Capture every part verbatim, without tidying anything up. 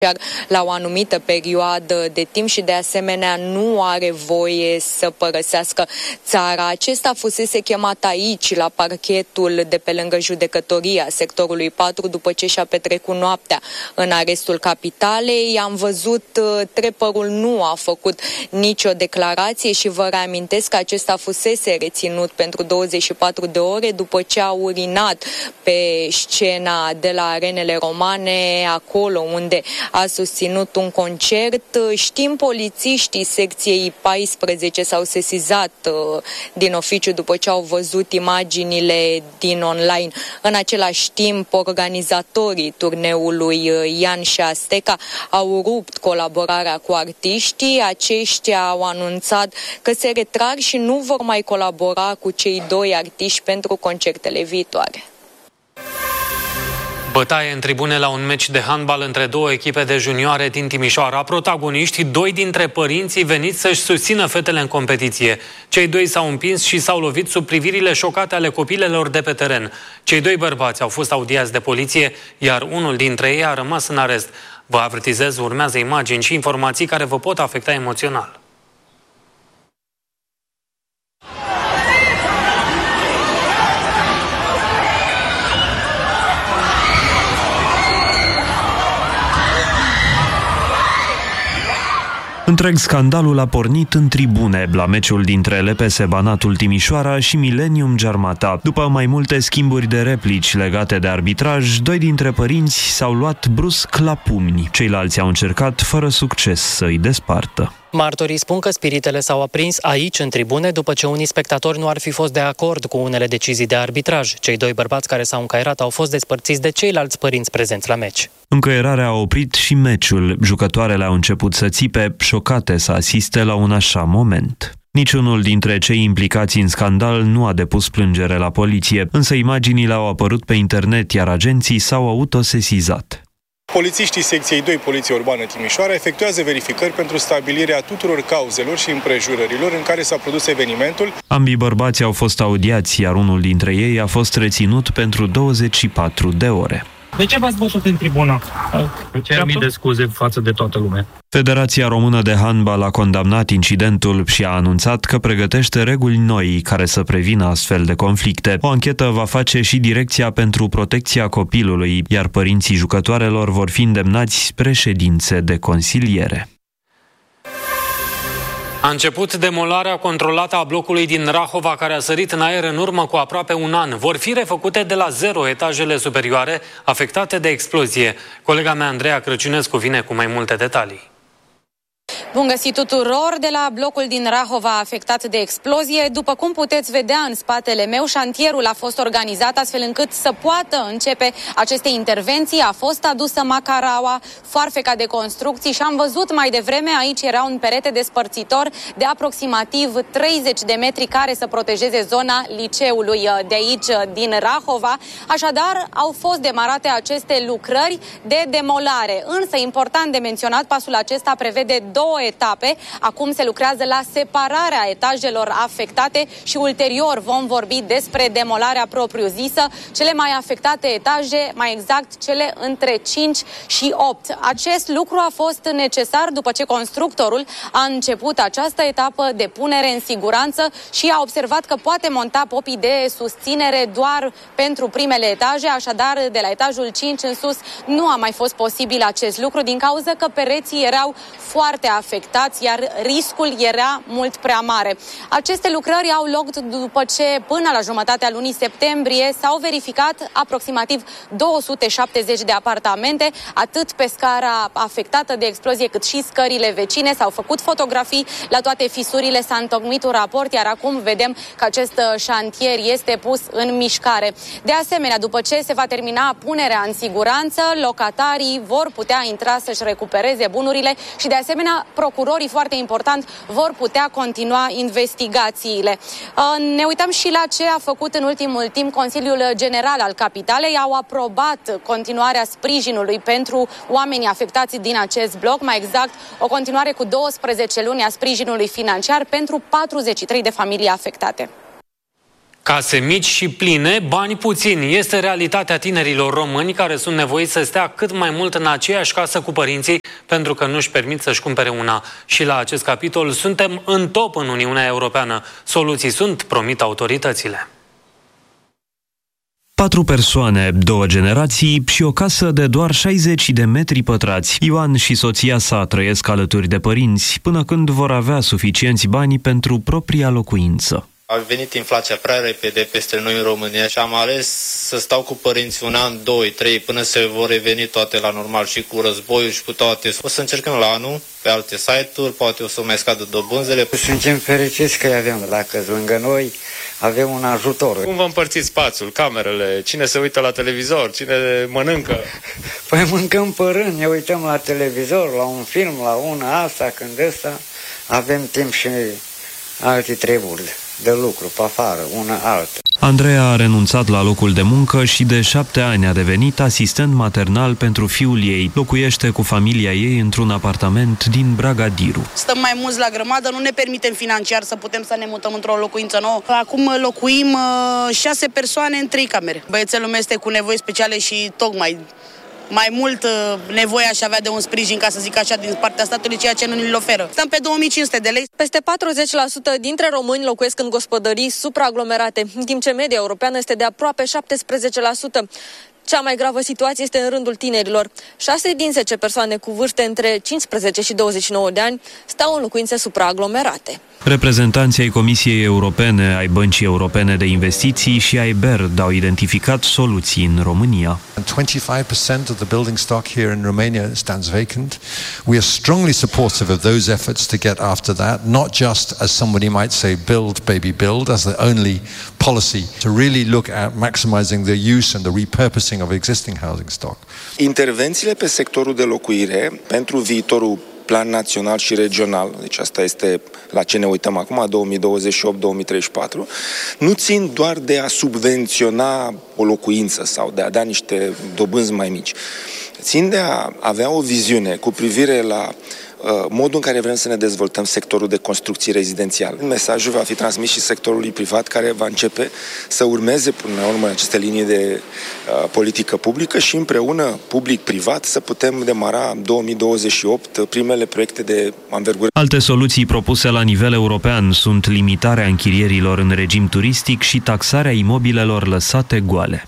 la o anumită perioadă de timp și de asemenea nu are voie să părăsească țara. Acesta fusese chemat aici la parchetul de pe lângă judecătoria sectorului patru după ce și-a petrecut noaptea în arestul capitalei. Am văzut, trepărul nu a făcut nicio declarație și vă reamintesc că acesta fusese reținut pentru douăzeci și patru de ore după ce a urinat pe scena de la Arenele Romane, acolo unde a susținut un concert. Știm, polițiștii secției paisprezece s-au sesizat uh, din oficiu după ce au văzut imaginile din online. În același timp, organizatorii turneului uh, Ian și Asteca au rupt colaborarea cu artiștii. Aceștia au anunțat că se retrag și nu vor mai colabora cu cei doi artiști pentru concertele viitoare. Bătaie în tribune la un meci de handbal între două echipe de junioare din Timișoara. Protagoniști, doi dintre părinții veniți să-și susțină fetele în competiție. Cei doi s-au împins și s-au lovit sub privirile șocate ale copilelor de pe teren. Cei doi bărbați au fost audiați de poliție, iar unul dintre ei a rămas în arest. Vă avertizez, urmează imagini și informații care vă pot afecta emoțional. Întreg scandalul a pornit în tribune la meciul dintre L P S Banatul Timișoara și Millennium Germata. După mai multe schimburi de replici legate de arbitraj, doi dintre părinți s-au luat brusc la pumni. Ceilalți au încercat fără succes să îi despartă. Martorii spun că spiritele s-au aprins aici, în tribune, după ce unii spectatori nu ar fi fost de acord cu unele decizii de arbitraj. Cei doi bărbați care s-au încăierat au fost despărțiți de ceilalți părinți prezenți la meci. Încăierarea a oprit și meciul. Jucătoarele au început să țipe, șocate să asiste la un așa moment. Niciunul dintre cei implicați în scandal nu a depus plângere la poliție, însă imaginile au apărut pe internet, iar agenții s-au autosesizat. Polițiștii secției doi Poliție Urbană Timișoara efectuează verificări pentru stabilirea tuturor cauzelor și împrejurărilor în care s-a produs evenimentul. Ambii bărbați au fost audiați, iar unul dintre ei a fost reținut pentru douăzeci și patru de ore. De ce v-ați bătut în tribună? Cer mii de scuze față de toată lumea. Federația Română de Handbal a condamnat incidentul și a anunțat că pregătește reguli noi care să prevină astfel de conflicte. O anchetă va face și Direcția pentru Protecția Copilului, iar părinții jucătoarelor vor fi îndemnați spre ședințe de consiliere. A început demolarea controlată a blocului din Rahova, care a sărit în aer în urmă cu aproape un an. Vor fi refăcute de la zero etajele superioare afectate de explozie. Colega mea, Andreea Crăciunescu, vine cu mai multe detalii. Bun găsit tuturor! De la blocul din Rahova afectat de explozie, după cum puteți vedea în spatele meu, șantierul a fost organizat astfel încât să poată începe aceste intervenții. A fost adusă macaraua, foarfeca de construcții și am văzut mai devreme, aici era un perete despărțitor de aproximativ treizeci de metri care să protejeze zona liceului de aici, din Rahova. Așadar, au fost demarate aceste lucrări de demolare. Însă, important de menționat, pasul acesta prevede două etape. Acum se lucrează la separarea etajelor afectate și ulterior vom vorbi despre demolarea propriu-zisă. Cele mai afectate etaje, mai exact cele între cinci și opt. Acest lucru a fost necesar după ce constructorul a început această etapă de punere în siguranță și a observat că poate monta popii de susținere doar pentru primele etaje, așadar de la etajul cinci în sus nu a mai fost posibil acest lucru din cauza că pereții erau foarte afectați, iar riscul era mult prea mare. Aceste lucrări au loc după ce până la jumătatea lunii septembrie s-au verificat aproximativ două sute șaptezeci de apartamente, atât pe scara afectată de explozie cât și scările vecine. S-au făcut fotografii la toate fisurile, s-a întocmit un raport, iar acum vedem că acest șantier este pus în mișcare. De asemenea, după ce se va termina punerea în siguranță, locatarii vor putea intra să-și recupereze bunurile și de asemenea procurorii, foarte important, vor putea continua investigațiile. Ne uităm și la ce a făcut în ultimul timp Consiliul General al Capitalei. Au aprobat continuarea sprijinului pentru oamenii afectați din acest bloc, mai exact o continuare cu douăsprezece luni a sprijinului financiar pentru patruzeci și trei de familii afectate. Case mici și pline, bani puțini. Este realitatea tinerilor români care sunt nevoiți să stea cât mai mult în aceeași casă cu părinții pentru că nu-și permit să-și cumpere una. Și la acest capitol suntem în top în Uniunea Europeană. Soluții sunt, promit autoritățile. Patru persoane, două generații și o casă de doar șaizeci de metri pătrați. Ioan și soția sa trăiesc alături de părinți până când vor avea suficienți bani pentru propria locuință. A venit inflația prea repede peste noi în România și am ales să stau cu părinții un an, doi, trei, până se vor reveni toate la normal și cu războiul și cu toate. O să încercăm la anul, pe alte site-uri, poate o să mai scadă dobânzele. Suntem fericiți că avem, dacă lângă noi avem un ajutor. Cum vă împărțiți spațiul, camerele, cine se uită la televizor, cine mănâncă? Păi mâncăm pe rând, ne uităm la televizor, la un film, la una asta, când ăsta, avem timp și alte treburi de lucru, pe afară, una altă. Andreea a renunțat la locul de muncă și de șapte ani a devenit asistent maternal pentru fiul ei. Locuiește cu familia ei într-un apartament din Bragadiru. Stăm mai mulți la grămadă, nu ne permitem financiar să putem să ne mutăm într-o locuință nouă. Acum locuim uh, șase persoane în trei camere. Băiețelul meu este cu nevoi speciale și tocmai mai mult uh, nevoie aș avea de un sprijin, ca să zic așa, din partea statului, ceea ce nu ni-l oferă. Stăm pe două mii cinci sute de lei. Peste patruzeci la sută dintre români locuiesc în gospodării supraaglomerate, în timp ce media europeană este de aproape șaptesprezece la sută. Cea mai gravă situație este în rândul tinerilor. șase din zece persoane cu vârste între cincisprezece și douăzeci și nouă de ani stau în locuințe supraaglomerate. Reprezentanții ai Comisiei Europene, ai Băncii Europene de Investiții și ai B E R D au identificat soluții în România. twenty-five percent of the building stock here in Romania stands vacant. We are strongly supportive of those efforts to get after that, not just as somebody might say build baby build as the only policy, to really look at maximizing the use and the repurposing of existing housing stock. Intervențiile pe sectorul de locuire pentru viitorul plan național și regional, deci asta este la ce ne uităm acum, două mii douăzeci și opt două mii treizeci și patru, nu țin doar de a subvenționa o locuință sau de a da niște dobânzi mai mici. Țin de a avea o viziune cu privire la modul în care vrem să ne dezvoltăm sectorul de construcții rezidențiale. Mesajul va fi transmis și sectorului privat, care va începe să urmeze până la urmă aceste linii de uh, politică publică și împreună public-privat să putem demara în două mii douăzeci și opt primele proiecte de anvergură. Alte soluții propuse la nivel european sunt limitarea închirierilor în regim turistic și taxarea imobilelor lăsate goale.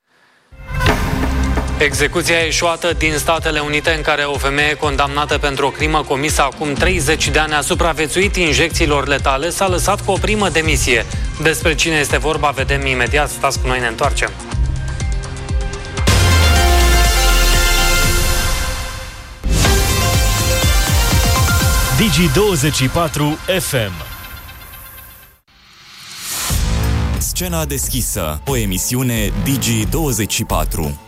Execuția eșuată din Statele Unite, în care o femeie condamnată pentru o crimă comisă acum treizeci de ani a supraviețuit injecțiilor letale, s-a lăsat cu o primă demisie. Despre cine este vorba vedem imediat. Stați cu noi, ne întoarcem. Digi douăzeci și patru F M. Scena deschisă, o emisiune Digi douăzeci și patru.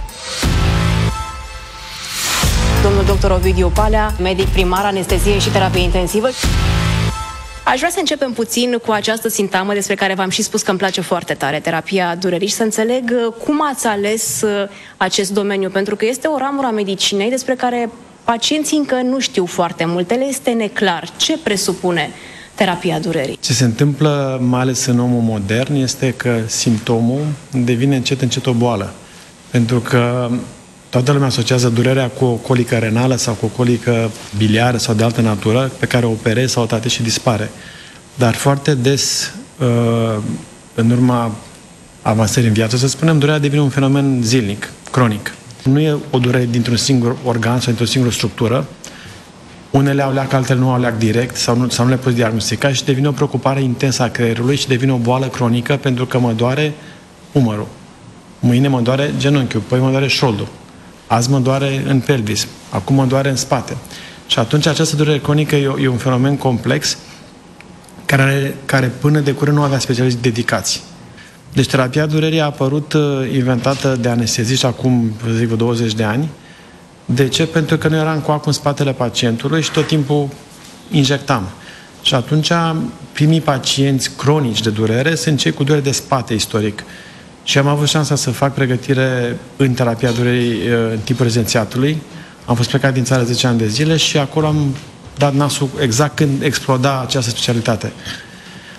Domnul doctor Ovidiu Palea, medic primar, anestezie și terapie intensivă. Aș vrea să începem puțin cu această sintagmă despre care v-am și spus că îmi place foarte tare, terapia durerii, și să înțeleg cum ați ales acest domeniu, pentru că este o ramură a medicinei despre care pacienții încă nu știu foarte multe, le este neclar. Ce presupune terapia durerii? Ce se întâmplă, mai ales în omul modern, este că simptomul devine încet încet o boală. Pentru că toată lumea asociază durerea cu o colică renală sau cu o colică biliară sau de altă natură, pe care o operezi sau o tratezi și dispare. Dar foarte des, în urma avansării în viață, să spunem, durerea devine un fenomen zilnic, cronic. Nu e o durere dintr-un singur organ sau dintr-o singură structură. Unele au leac, altele nu au leac direct sau nu, sau nu le poți diagnostica și devine o preocupare intensă a creierului și devine o boală cronică, pentru că mă doare umărul. Mâine mă doare genunchiul, păi mă doare șoldul. Azi mă doare în pelvis, acum mă doare în spate. Și atunci această durere cronică e, e un fenomen complex care, care până de curând nu avea specialiști dedicați. Deci terapia durerii a apărut inventată de anesteziști acum, zic, douăzeci de ani. De ce? Pentru că nu eram coac în spatele pacientului și tot timpul injectam. Și atunci primii pacienți cronici de durere sunt cei cu durere de spate istoric. Și am avut șansa să fac pregătire în terapia durerii în timpul rezidențiatului. Am fost plecat din țară zece ani de zile și acolo am dat nasul exact când exploda această specialitate.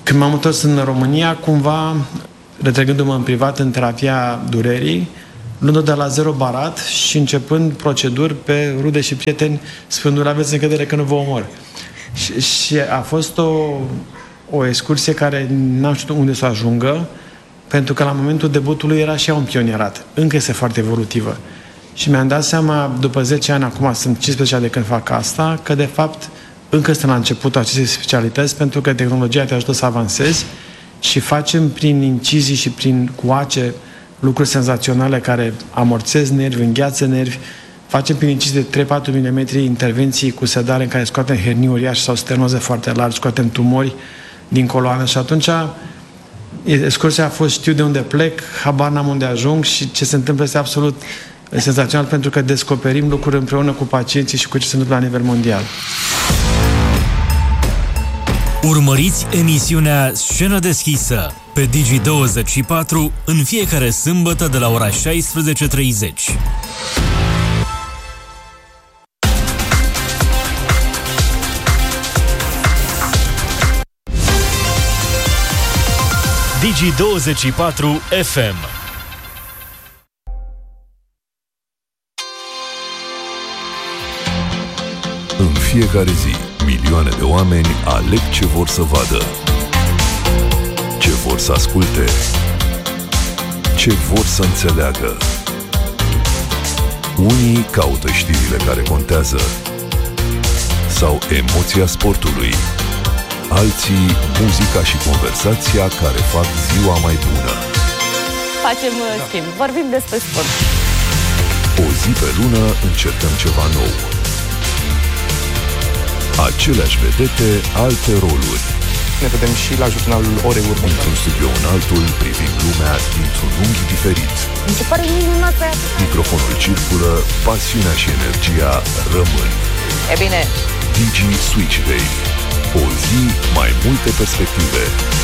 Când m-am întors în România, cumva, retrăgându-mă în privat în terapia durerii, luând-o de la zero barat și începând proceduri pe rude și prieteni, spunându-le aveți încredere că nu vă omor. Și, și a fost o, o excursie care n-am știut unde să ajungă, pentru că la momentul debutului era și ea un pionierat. Încă este foarte evolutivă. Și mi-am dat seama, după zece ani, acum sunt cincisprezece ani de când fac asta, că de fapt încă suntem la începutul acestei specialități, pentru că tehnologia te ajută să avansezi și facem prin incizii și prin coace lucruri senzaționale care amorțez nervi, îngheață nervi. Facem prin incizii de trei patru milimetri intervenții cu sedare în care scoatem hernii uriașe sau stenoze foarte largi, scoatem tumori din coloană și atunci excursia a fost știu de unde plec, habar n-am unde ajung și ce se întâmplă este absolut senzațional pentru că descoperim lucruri împreună cu pacienții și cu ce se întâmplă la nivel mondial. Urmăriți emisiunea Scenă deschisă pe Digi douăzeci și patru în fiecare sâmbătă de la ora șaisprezece treizeci. Digi douăzeci și patru F M. În fiecare zi, milioane de oameni aleg ce vor să vadă, ce vor să asculte, ce vor să înțeleagă. Unii caută știrile care contează sau emoția sportului, alții muzica și conversația care fac ziua mai bună. Facem schimb, vorbim despre sport. O zi pe lună încercăm ceva nou. Aceleași vedete, alte roluri. Ne vedem și la jurnalul orei următoare. Dintr-un studio în altul, privind lumea dintr-un unghi diferit. Mi se pare minunat aia. Microfonul circulă, pasiunea și energia rămân. E bine. Digi Switch Day. O zi, mai multe perspective.